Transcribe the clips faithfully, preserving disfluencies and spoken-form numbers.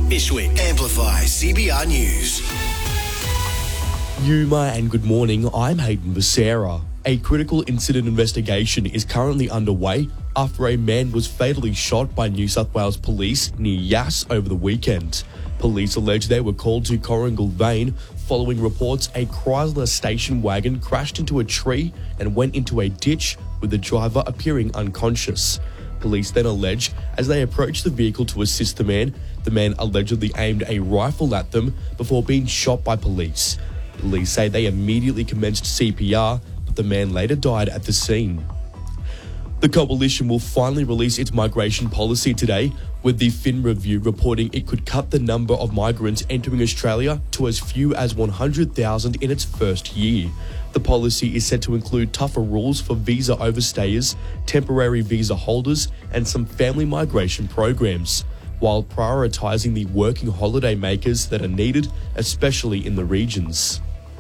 Fishwick. Amplify C B R News. Yuma and good morning, I'm Hayden Becerra. A critical incident investigation is currently underway after a man was fatally shot by New South Wales police near Yass over the weekend. Police allege they were called to Corringal Vane following reports a Chrysler station wagon crashed into a tree and went into a ditch with the driver appearing unconscious. Police then allege as they approached the vehicle to assist the man, the man allegedly aimed a rifle at them before being shot by police. Police say they immediately commenced C P R, but the man later died at the scene. The Coalition will finally release its migration policy today, with the Fin Review reporting it could cut the number of migrants entering Australia to as few as one hundred thousand in its first year. The policy is set to include tougher rules for visa overstayers, temporary visa holders, and some family migration programs, while prioritising the working holiday makers that are needed, especially in the regions.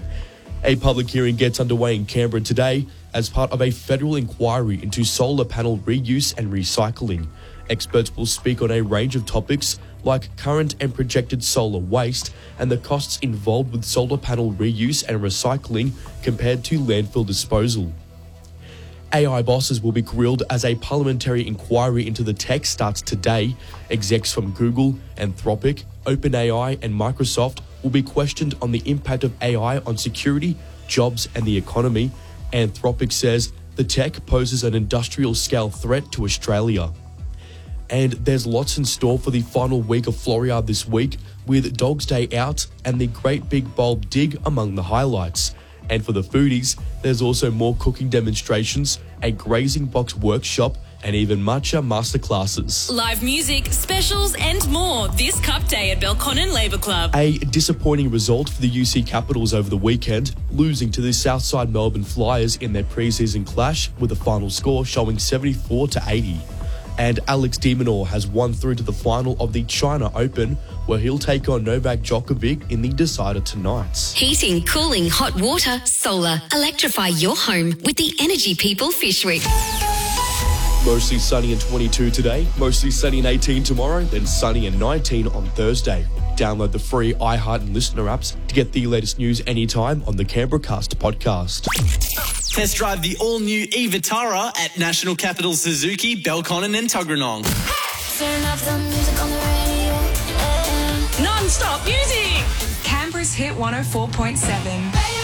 A public hearing gets underway in Canberra today as part of a federal inquiry into solar panel reuse and recycling. Experts will speak on a range of topics like current and projected solar waste and the costs involved with solar panel reuse and recycling compared to landfill disposal. A I bosses will be grilled as a parliamentary inquiry into the tech starts today. Execs from Google, Anthropic, OpenAI and Microsoft will be questioned on the impact of A I on security, jobs and the economy. Anthropic says the tech poses an industrial-scale threat to Australia. And there's lots in store for the final week of Floriade this week, with Dog's Day out and the Great Big Bulb Dig among the highlights. And for the foodies, there's also more cooking demonstrations, a grazing box workshop, and even matcha masterclasses. Live music, specials and more this Cup Day at Belconnen Labour Club. A disappointing result for the U C Capitals over the weekend, losing to the Southside Melbourne Flyers in their pre-season clash with a final score showing seventy-four to eighty. And Alex de Minaur has won through to the final of the China Open, where he'll take on Novak Djokovic in the decider tonight. Heating, cooling, hot water, solar. Electrify your home with the Energy People Fishwick. Mostly sunny and twenty-two today, mostly sunny and eighteen tomorrow, then sunny and nineteen on Thursday. Download the free iHeart and Listener apps to get the latest news anytime on the Canberracast podcast. Test drive the all-new e-Vitara at National Capital Suzuki, Belconnen and Tuggeranong. Turn off the music on the radio. Non-stop music! Canberra's Hit one oh four point seven.